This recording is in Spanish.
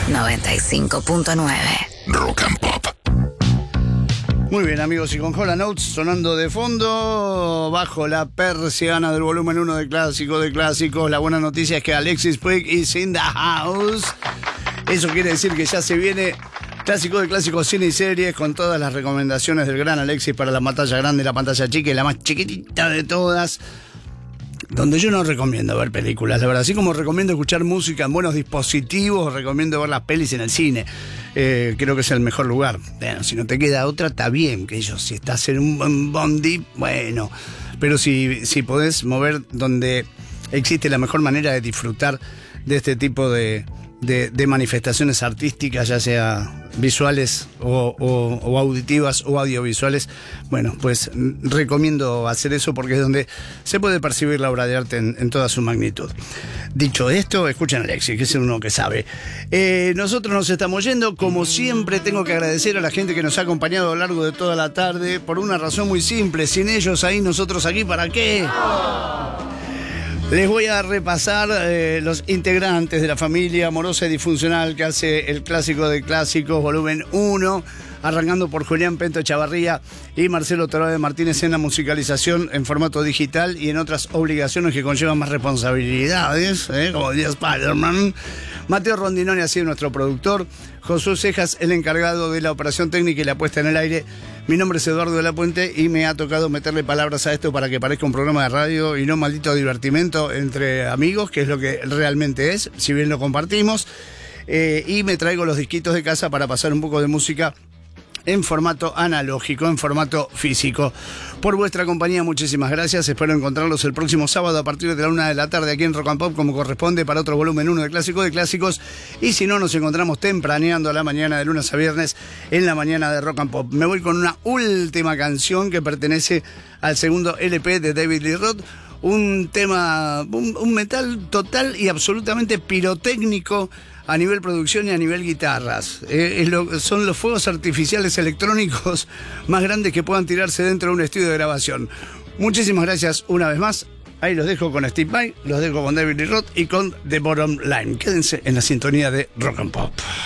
95.9 Rock and Pop. Muy bien, amigos, y con Hola Notes sonando de fondo, bajo la persiana del volumen 1 de Clásicos. La buena noticia es que Alexis Puig is in the house. Eso quiere decir que ya se viene Clásico de Clásicos, cine y series, con todas las recomendaciones del gran Alexis para la pantalla grande, la pantalla chica y la más chiquitita de todas. Donde yo no recomiendo ver películas, la verdad. Así como recomiendo escuchar música en buenos dispositivos, recomiendo ver las pelis en el cine. Creo que es el mejor lugar. Bueno, si no te queda otra, está bien. Que yo, si estás en un bondi, bueno. Pero si podés mover donde existe la mejor manera de disfrutar de este tipo de manifestaciones artísticas, ya sea visuales o auditivas o audiovisuales, bueno, pues recomiendo hacer eso porque es donde se puede percibir la obra de arte en toda su magnitud. Dicho esto, escuchen a Alexis, que es uno que sabe. Nosotros nos estamos yendo. Como siempre, tengo que agradecer a la gente que nos ha acompañado a lo largo de toda la tarde, por una razón muy simple: sin ellos ahí, nosotros aquí, ¿para qué? Les voy a repasar los integrantes de la familia amorosa y disfuncional que hace el Clásico de Clásicos, volumen 1, arrancando por Julián Pento Chavarría y Marcelo Torabe Martínez en la musicalización en formato digital y en otras obligaciones que conllevan más responsabilidades, como diría Spider-Man. Mateo Rondinoni ha sido nuestro productor, Josué Cejas el encargado de la operación técnica y la puesta en el aire. Mi nombre es Eduardo de la Puente y me ha tocado meterle palabras a esto para que parezca un programa de radio y no maldito divertimento entre amigos, que es lo que realmente es, si bien lo compartimos. Y me traigo los disquitos de casa para pasar un poco de música en formato analógico, en formato físico. Por vuestra compañía, muchísimas gracias. Espero encontrarlos el próximo sábado a partir de la 1 de la tarde aquí en Rock and Pop, como corresponde, para otro volumen 1 de Clásico de Clásicos. Y si no, nos encontramos tempraneando a la mañana de lunes a viernes en la mañana de Rock and Pop. Me voy con una última canción que pertenece al segundo LP de David Lee Roth. Un tema, un metal total y absolutamente pirotécnico a nivel producción y a nivel guitarras. Son los fuegos artificiales electrónicos más grandes que puedan tirarse dentro de un estudio de grabación. Muchísimas gracias una vez más. Ahí los dejo con Steve Vai, los dejo con David Lee Roth y con The Bottom Line. Quédense en la sintonía de Rock and Pop.